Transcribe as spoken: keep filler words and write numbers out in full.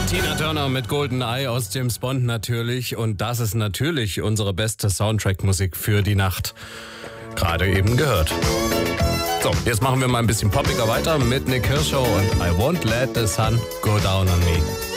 Tina Turner mit GoldenEye aus James Bond natürlich. Und das ist natürlich unsere beste Soundtrack-Musik für die Nacht. Gerade eben gehört. So, jetzt machen wir mal ein bisschen poppiger weiter mit Nick Kershaw und I Won't Let the Sun Go Down on Me.